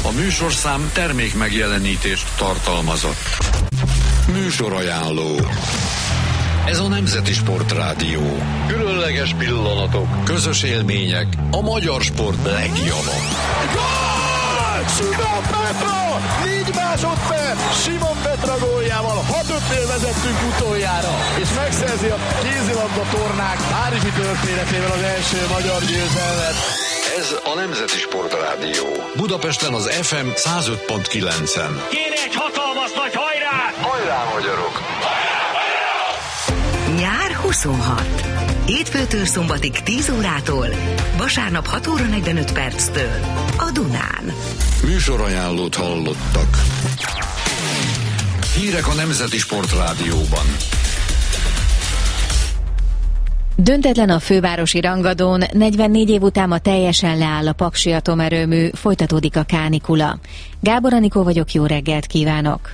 A műsorszám termék megjelenítést tartalmazott. Műsorajánló. Ez a Nemzeti Sportrádió. Különleges pillanatok, közös élmények, a magyar sport legjava. Gól! Simon Petra! 4 másodperc! Simon Petra góljával 6-5-nél vezettünk utoljára, és megszerzi a kézilabda tornák párizsi történetével az első magyar győzelmet. Ez a Nemzeti Sportrádió. Budapesten az FM 105.9-en. Kéne egy hatalmas nagy hajrá! Hajrá, magyarok! Nyár 26. Hétfőtől szombatig 10 órától, vasárnap 6 óra 45 perctől a Dunán. Műsorajánlót hallottak. Hírek a Nemzeti Sportrádióban. Döntetlen a fővárosi rangadón, 44 év után ma teljesen leáll a Paksi atomerőmű, folytatódik a kánikula. Gábor Anikó vagyok, jó reggelt kívánok!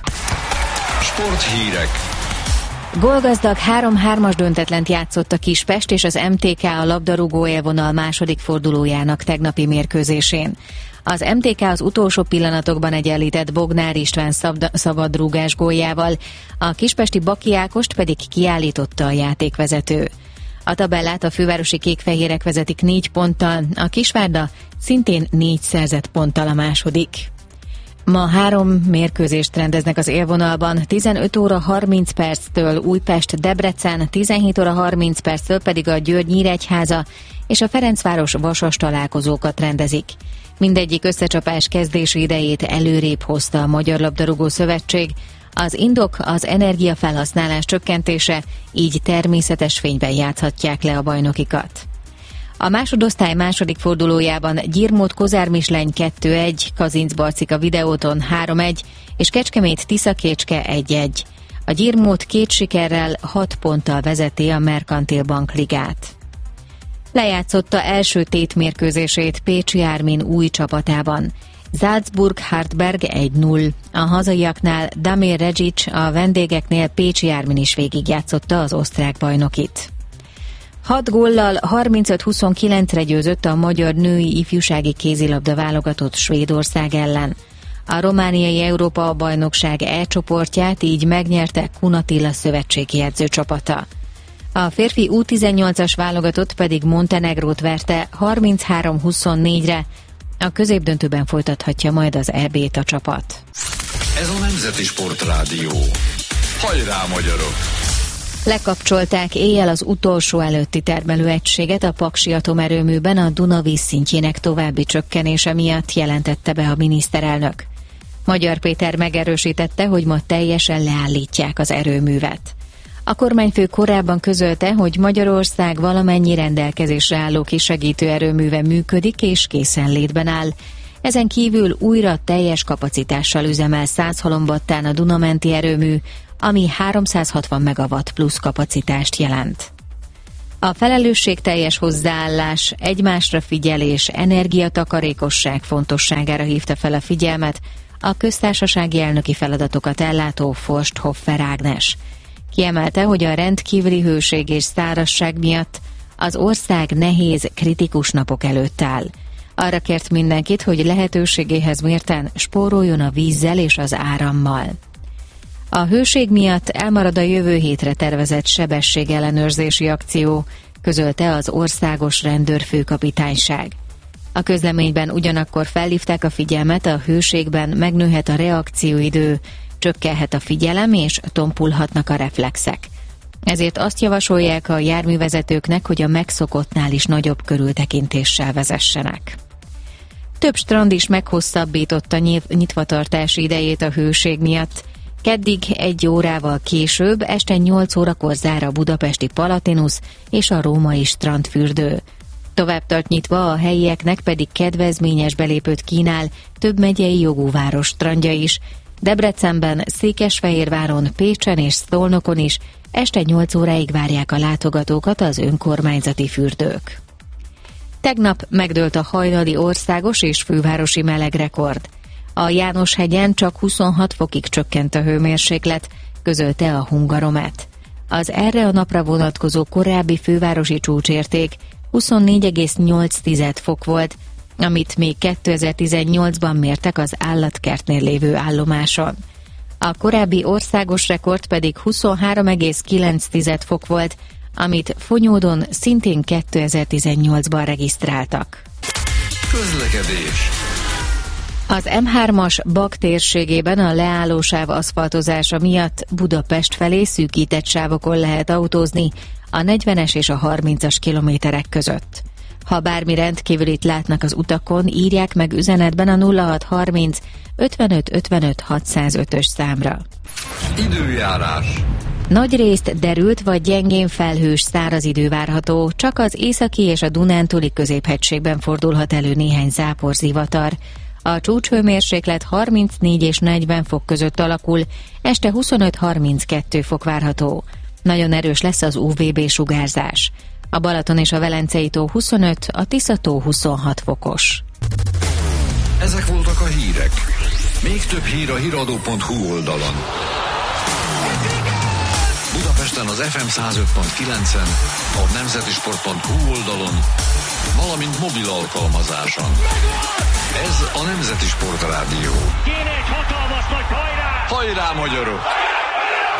Sporthírek. Gólgazdag 3-3-as döntetlent játszott a Kispest és az MTK a labdarúgó élvonal második fordulójának tegnapi mérkőzésén. Az MTK az utolsó pillanatokban egyenlített Bognár István szabadrúgás góljával, a kispesti Baki Ákost pedig kiállította a játékvezető. A tabellát a fővárosi kékfehérek vezetik 4 ponttal, a Kisvárda szintén 4 szerzett ponttal a második. Ma 3 mérkőzést rendeznek az élvonalban, 15 óra 30 perctől Újpest-Debrecen, 17 óra 30 perctől pedig a Győr-Nyíregyháza és a Ferencváros-Vasas találkozókat rendezik. Mindegyik összecsapás kezdési idejét előrébb hozta a Magyar Labdarúgó Szövetség. Az indok az energiafelhasználás csökkentése, így természetes fényben játszhatják le a bajnokikat. A másodosztály második fordulójában Gyirmót-Kozár Misleny 2-1, Kazincbarcika Videóton 3-1 és Kecskemét-Tiszakécske 1-1. A Gyirmót 2 sikerrel 6 ponttal vezeti a Merkantil Bank ligát. Lejátszotta első tétmérkőzését Pécsi Ármin új csapatában. Salzburg-Hartberg 1-0. A hazaiaknál Damir Regic, a vendégeknél Pécsi Ármin is végigjátszotta az osztrák bajnokit. 6 góllal 35-29-re győzött a magyar női ifjúsági kézilabda válogatott Svédország ellen. A romániai Európa-bajnokság E csoportját így megnyerte Kun Attila szövetségi edzőcsapata. A férfi U18-as válogatott pedig Montenegrót verte 33-24-re, a középdöntőben folytathatja majd az EB-t a csapat. Ez a Nemzeti Sportrádió. Hajrá, magyarok! Lekapcsolták éjjel az utolsó előtti termelőegységet a Paksi atomerőműben a Duna vízszintjének további csökkenése miatt, jelentette be a miniszterelnök. Magyar Péter megerősítette, hogy ma teljesen leállítják az erőművet. A kormányfő korábban közölte, hogy Magyarország valamennyi rendelkezésre álló kisegítő erőműve működik és készenlétben áll. Ezen kívül újra teljes kapacitással üzemel Százhalombattán a Dunamenti erőmű, ami 360 megawatt plusz kapacitást jelent. A felelősségteljes hozzáállás, egymásra figyelés, energiatakarékosság fontosságára hívta fel a figyelmet a köztársasági elnöki feladatokat ellátó Forsthoffer Ágnes. Kiemelte, hogy a rendkívüli hőség és szárazság miatt az ország nehéz, kritikus napok előtt áll. Arra kért mindenkit, hogy lehetőségéhez mérten spóroljon a vízzel és az árammal. A hőség miatt elmarad a jövő hétre tervezett sebességellenőrzési akció, közölte az országos rendőrfőkapitányság. A közleményben ugyanakkor felhívták a figyelmet, a hőségben megnőhet a reakcióidő, csökkenhet a figyelem és tompulhatnak a reflexek. Ezért azt javasolják a járművezetőknek, hogy a megszokottnál is nagyobb körültekintéssel vezessenek. Több strand is meghosszabbította nyitvatartási idejét a hőség miatt. Keddig 1 órával később, este 8 órakor zár a budapesti Palatinus és a római strandfürdő. Tovább tart nyitva, a helyieknek pedig kedvezményes belépőt kínál több megyei jogú város strandja is. Debrecenben, Székesfehérváron, Pécsen és Szolnokon is este 8 óráig várják a látogatókat az önkormányzati fürdők. Tegnap megdőlt a hajnali országos és fővárosi melegrekord. A Jánoshegyen csak 26 fokig csökkent a hőmérséklet, közölte a Hungaromet. Az erre a napra vonatkozó korábbi fővárosi csúcsérték 24,8 fok volt, amit még 2018-ban mértek az állatkertnél lévő állomáson. A korábbi országos rekord pedig 23,9 fok volt, amit Fonyódon szintén 2018-ban regisztráltak. Közlekedés. Az M3-as Bak térségében a leállósáv aszfaltozása miatt Budapest felé szűkített sávokon lehet autózni a 40-es és a 30-as kilométerek között. Ha bármi rendkívülit látnak az utakon, írják meg üzenetben a 0630 55 55 605-ös számra. Időjárás. Nagyrészt derült vagy gyengén felhős száraz idő várható, csak az északi és a Dunántúli középhegységben fordulhat elő néhány záporzivatar. A csúcshőmérséklet 34 és 40 fok között alakul, este 25-32 fok várható. Nagyon erős lesz az UVB sugárzás. A Balaton és a Velencei tó 25, a Tisza tó 26 fokos. Ezek voltak a hírek. Még több hír a hiradó.hu oldalon. Budapesten az FM 105.9-en, a nemzetisport.hu oldalon, valamint mobil alkalmazáson. Ez a Nemzeti Sport Rádió. Kéne egy hatalmas nagy hajrá! Hajrá, magyarok!